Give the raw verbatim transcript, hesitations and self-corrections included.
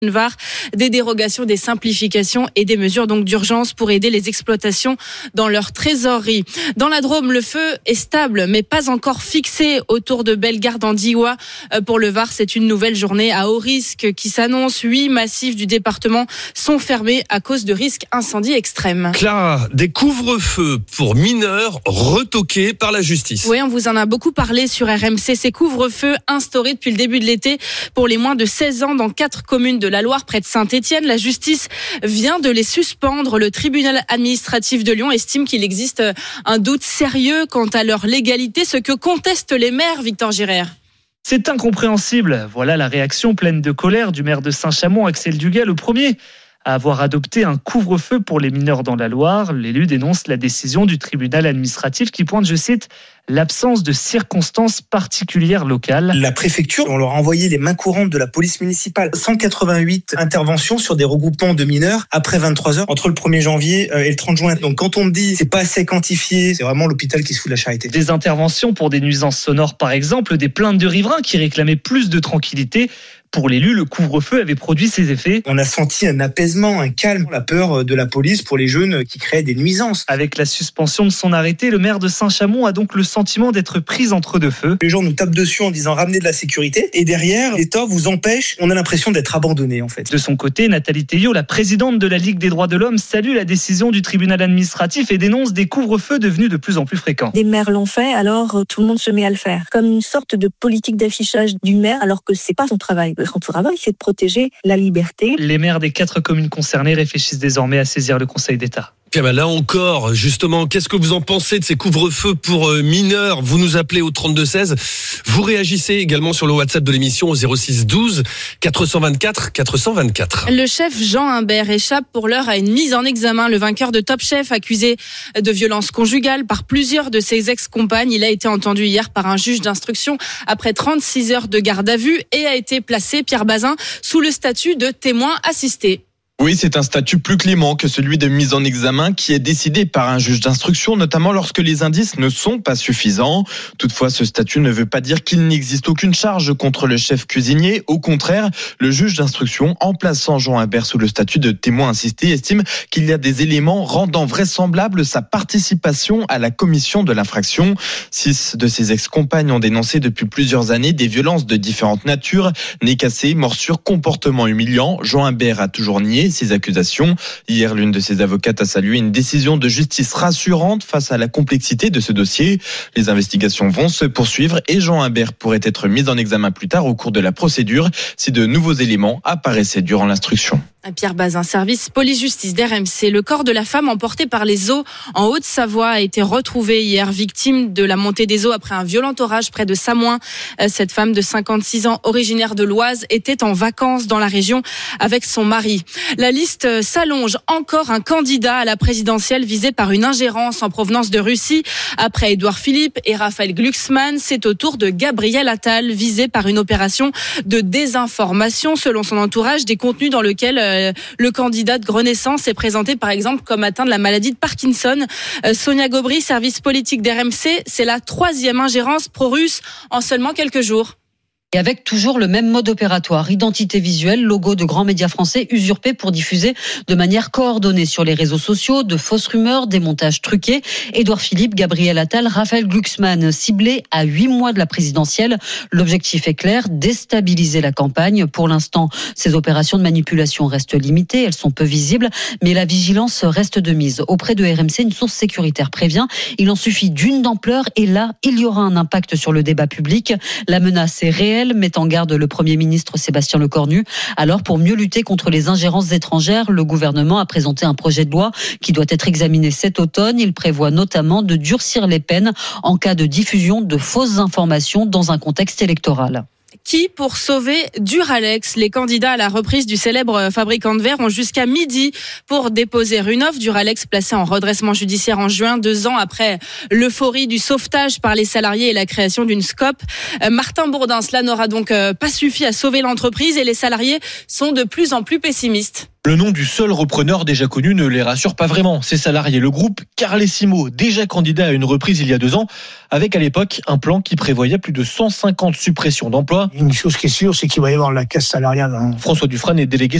V A R, des dérogations, des simplifications et des mesures donc d'urgence pour aider les exploitations dans leur trésorerie. Dans la Drôme, le feu est stable mais pas encore fixé autour de Bellegarde en Diois. Pour le V A R, c'est une nouvelle journée à haut risque qui s'annonce. Huit massifs du département sont fermés à cause de risques incendie extrêmes. Clara, des couvre-feux pour mineurs retoqués par la justice. Oui, on vous en a beaucoup parlé sur R M C. Ces couvre-feux instaurés depuis le début de l'été pour les moins de seize ans dans quatre communes de la Loire, près de Saint-Étienne. La justice vient de les suspendre. Le tribunal administratif de Lyon estime qu'il existe un doute sérieux quant à leur légalité, ce que contestent les maires, Victor Girard. C'est incompréhensible. Voilà la réaction pleine de colère du maire de Saint-Chamond, Axel Duguet, le premier à avoir adopté un couvre-feu pour les mineurs dans la Loire. L'élu dénonce la décision du tribunal administratif qui pointe, je cite, l'absence de circonstances particulières locales. La préfecture, on leur a envoyé les mains courantes de la police municipale. cent quatre-vingt-huit interventions sur des regroupements de mineurs après vingt-trois heures entre le premier janvier et le trente juin. Donc quand on me dit c'est pas assez quantifié, c'est vraiment l'hôpital qui se fout de la charité. Des interventions pour des nuisances sonores par exemple, des plaintes de riverains qui réclamaient plus de tranquillité. Pour l'élu, le couvre-feu avait produit ses effets. On a senti un apaisement, un calme, la peur de la police pour les jeunes qui créent des nuisances. Avec la suspension de son arrêté, le maire de Saint-Chamond a donc le sentiment d'être pris entre deux feux. Les gens nous tapent dessus en disant ramenez de la sécurité et derrière, l'État vous empêche. On a l'impression d'être abandonné en fait. De son côté, Nathalie Théiot, la présidente de la Ligue des droits de l'homme, salue la décision du tribunal administratif et dénonce des couvre-feux devenus de plus en plus fréquents. Des maires l'ont fait, alors tout le monde se met à le faire. Comme une sorte de politique d'affichage du maire alors que c'est pas son travail. Son travail, c'est de protéger la liberté. Les maires des quatre communes concernées réfléchissent désormais à saisir le Conseil d'État. Okay, bah là encore, justement, qu'est-ce que vous en pensez de ces couvre-feux pour mineurs ? Vous nous appelez au trente-deux seize. Vous réagissez également sur le WhatsApp de l'émission au zéro six douze quatre cent vingt-quatre quatre cent vingt-quatre. Le chef Jean Imbert échappe pour l'heure à une mise en examen. Le vainqueur de Top Chef, accusé de violence conjugale par plusieurs de ses ex-compagnes, il a été entendu hier par un juge d'instruction après trente-six heures de garde à vue et a été placé, Pierre Bazin, sous le statut de témoin assisté. Oui, c'est un statut plus clément que celui de mise en examen qui est décidé par un juge d'instruction, notamment lorsque les indices ne sont pas suffisants. Toutefois, ce statut ne veut pas dire qu'il n'existe aucune charge contre le chef cuisinier. Au contraire, le juge d'instruction, en plaçant Jean Imbert sous le statut de témoin assisté, estime qu'il y a des éléments rendant vraisemblable sa participation à la commission de l'infraction. Six de ses ex-compagnes ont dénoncé depuis plusieurs années des violences de différentes natures, nez cassé, morsures, comportements humiliants. Jean Imbert a toujours nié ces accusations. Hier, l'une de ses avocates a salué une décision de justice rassurante face à la complexité de ce dossier. Les investigations vont se poursuivre et Jean Imbert pourrait être mis en examen plus tard au cours de la procédure si de nouveaux éléments apparaissaient durant l'instruction. Pierre Bazin, service police-justice d'R M C. Le corps de la femme emporté par les eaux en Haute-Savoie a été retrouvé hier, victime de la montée des eaux après un violent orage près de Samoin. Cette femme de cinquante-six ans, originaire de l'Oise, était en vacances dans la région avec son mari. La liste s'allonge. Encore un candidat à la présidentielle visé par une ingérence en provenance de Russie. Après Édouard Philippe et Raphaël Glucksmann, c'est au tour de Gabriel Attal, visé par une opération de désinformation. Selon son entourage, des contenus dans lesquels le candidat de Renaissance est présenté par exemple comme atteint de la maladie de Parkinson. Sonia Gobry, service politique d'R M C, c'est la troisième ingérence pro-russe en seulement quelques jours. Et avec toujours le même mode opératoire, identité visuelle, logo de grands médias français usurpés pour diffuser de manière coordonnée sur les réseaux sociaux, de fausses rumeurs, des montages truqués. Édouard Philippe, Gabriel Attal, Raphaël Glucksmann, ciblés à huit mois de la présidentielle. L'objectif est clair, déstabiliser la campagne. Pour l'instant, ces opérations de manipulation restent limitées, elles sont peu visibles, mais la vigilance reste de mise. Auprès de R M C, une source sécuritaire prévient, il en suffit d'une d'ampleur et là, il y aura un impact sur le débat public. La menace est réelle, met en garde le Premier ministre Sébastien Lecornu. Alors, pour mieux lutter contre les ingérences étrangères, le gouvernement a présenté un projet de loi qui doit être examiné cet automne. Il prévoit notamment de durcir les peines en cas de diffusion de fausses informations dans un contexte électoral. Qui pour sauver Duralex? Les candidats à la reprise du célèbre fabricant de verre ont jusqu'à midi pour déposer une offre. Duralex placé en redressement judiciaire en juin, deux ans après l'euphorie du sauvetage par les salariés et la création d'une SCOP. Martin Bourdin, cela n'aura donc pas suffi à sauver l'entreprise et les salariés sont de plus en plus pessimistes. Le nom du seul repreneur déjà connu ne les rassure pas vraiment. Ces salariés, le groupe Carlesimo, déjà candidat à une reprise il y a deux ans, avec à l'époque un plan qui prévoyait plus de cent cinquante suppressions d'emplois. Une chose qui est sûre, c'est qu'il va y avoir la casse salariale. François Dufresne est délégué